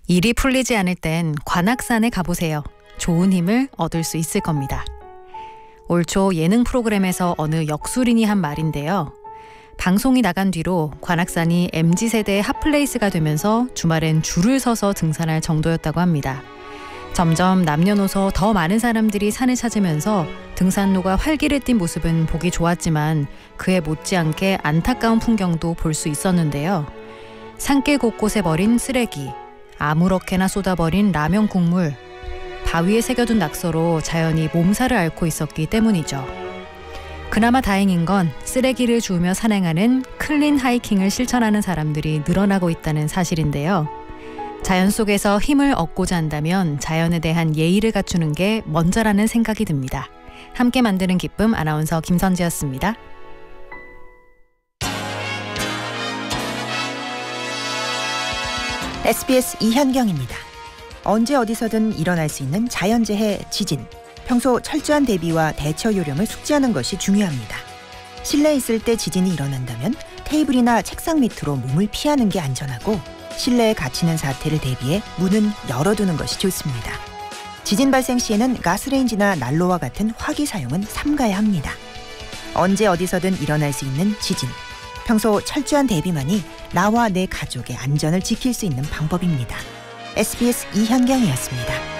일이 풀리지 않을 땐 관악산에 가보세요. 좋은 힘을 얻을 수 있을 겁니다. 올 초 예능 프로그램에서 어느 역술인이 한 말인데요. 방송이 나간 뒤로 관악산이 MZ세대의 핫플레이스가 되면서 주말엔 줄을 서서 등산할 정도였다고 합니다. 점점 남녀노소 더 많은 사람들이 산을 찾으면서 등산로가 활기를 띈 모습은 보기 좋았지만 그에 못지않게 안타까운 풍경도 볼 수 있었는데요. 산길 곳곳에 버린 쓰레기, 아무렇게나 쏟아버린 라면 국물, 바위에 새겨둔 낙서로 자연이 몸살을 앓고 있었기 때문이죠. 그나마 다행인 건 쓰레기를 주우며 산행하는 클린 하이킹을 실천하는 사람들이 늘어나고 있다는 사실인데요. 자연 속에서 힘을 얻고자 한다면 자연에 대한 예의를 갖추는 게 먼저라는 생각이 듭니다. 함께 만드는 기쁨 아나운서 김선지였습니다. SBS 이현경입니다. 언제 어디서든 일어날 수 있는 자연재해 지진. 평소 철저한 대비와 대처 요령을 숙지하는 것이 중요합니다. 실내에 있을 때 지진이 일어난다면 테이블이나 책상 밑으로 몸을 피하는 게 안전하고 실내에 갇히는 사태를 대비해 문은 열어두는 것이 좋습니다. 지진 발생 시에는 가스레인지나 난로와 같은 화기 사용은 삼가야 합니다. 언제 어디서든 일어날 수 있는 지진. 평소 철저한 대비만이 나와 내 가족의 안전을 지킬 수 있는 방법입니다. SBS 이현경이었습니다.